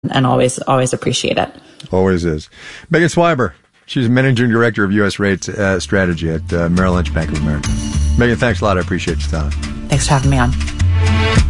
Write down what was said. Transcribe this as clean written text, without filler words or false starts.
and always appreciate it. Always is. Megan Swiber. She's Managing Director of U.S. Rates Strategy at Merrill Lynch Bank of America. Megan, thanks a lot. I appreciate your time. Thanks for having me on.